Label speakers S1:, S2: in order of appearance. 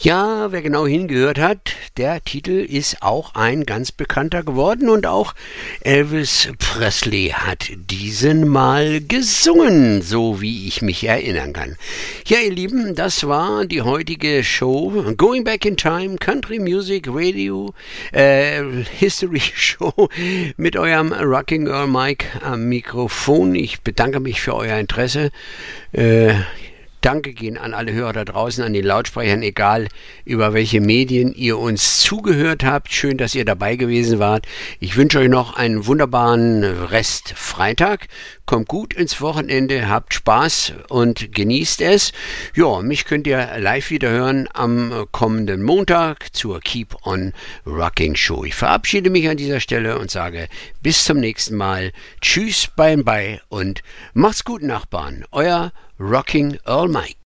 S1: Ja, wer genau hingehört hat, der Titel ist auch ein ganz bekannter geworden und auch Elvis Presley hat diesen mal gesungen, so wie ich mich erinnern kann. Ja, ihr Lieben, das war die heutige Show Going Back in Time Country Music Radio History Show mit eurem Rocking Earl Mike am Mikrofon. Ich bedanke mich für euer Interesse. Danke gehen an alle Hörer da draußen, an den Lautsprechern, egal über welche Medien ihr uns zugehört habt. Schön, dass ihr dabei gewesen wart. Ich wünsche euch noch einen wunderbaren Rest Freitag. Kommt gut ins Wochenende, habt Spaß und genießt es. Ja, mich könnt ihr live wieder hören am kommenden Montag zur Keep on Rocking Show. Ich verabschiede mich an dieser Stelle und sage bis zum nächsten Mal. Tschüss, bye und macht's gut, Nachbarn. Euer Rocking Earl Mike.